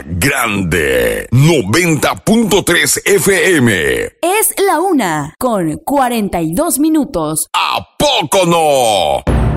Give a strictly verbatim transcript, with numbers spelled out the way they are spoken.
grande. noventa punto tres F M. Es la una con cuarenta y dos minutos. ¿A poco no?